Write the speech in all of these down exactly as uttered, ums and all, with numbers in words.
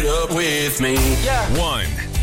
up with me. Yeah. one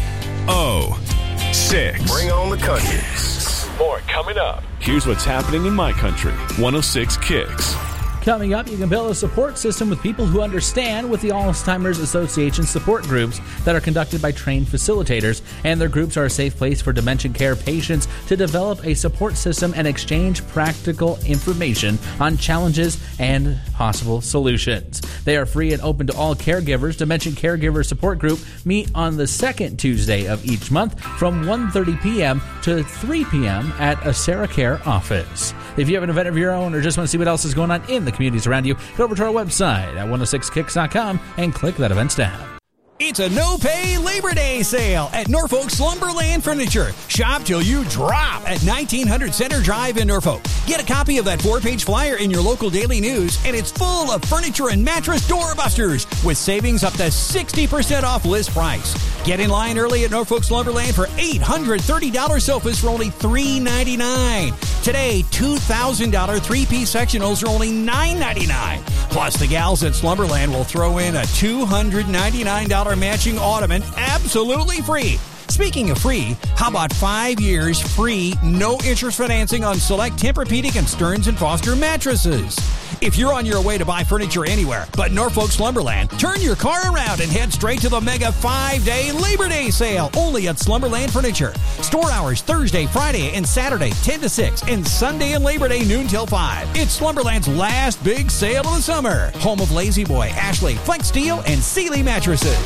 oh six. Bring on the country. More coming up. Here's what's happening in my country. one oh six Kicks. Coming up, you can build a support system with people who understand with the Alzheimer's Association support groups that are conducted by trained facilitators, and their groups are a safe place for dementia care patients to develop a support system and exchange practical information on challenges and possible solutions. They are free and open to all caregivers. Dementia Caregiver Support Group meet on the second Tuesday of each month from one thirty p.m. to three p.m. at a Sarah Care office. If you have an event of your own or just want to see what else is going on in the communities around you, go over to our website at one oh six kicks dot com and click that events tab. It's a no-pay Labor Day sale at Norfolk Slumberland Furniture. Shop till you drop at nineteen hundred Center Drive in Norfolk. Get a copy of that four-page flyer in your local daily news, and it's full of furniture and mattress doorbusters with savings up to sixty percent off list price. Get in line early at Norfolk Slumberland for eight hundred thirty dollars sofas for only three hundred ninety-nine dollars. Today, two thousand dollars three-piece sectionals are only nine hundred ninety-nine dollars. Plus, the gals at Slumberland will throw in a two hundred ninety-nine dollars matching ottoman absolutely free. Speaking of free, how about five years free, no interest financing on select Tempur-Pedic and Stearns and Foster mattresses? If you're on your way to buy furniture anywhere but Norfolk Slumberland, turn your car around and head straight to the mega five-day Labor Day sale only at Slumberland Furniture. Store hours Thursday, Friday, and Saturday ten to six, and Sunday and Labor Day noon till five. It's Slumberland's last big sale of the summer. Home of Lazy Boy, Ashley, Flex Steel, and Sealy mattresses.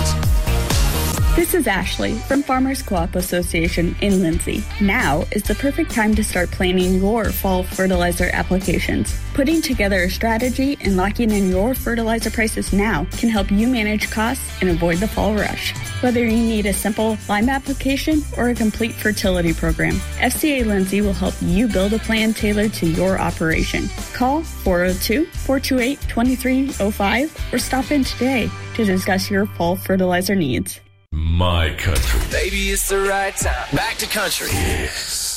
This is Ashley from Farmers Co-op Association in Lindsay. Now is the perfect time to start planning your fall fertilizer applications. Putting together a strategy and locking in your fertilizer prices now can help you manage costs and avoid the fall rush. Whether you need a simple lime application or a complete fertility program, F C A Lindsay will help you build a plan tailored to your operation. Call four oh two, four two eight, two three oh five or stop in today to discuss your fall fertilizer needs. My country. Baby, it's the right time. Back to country. Yes.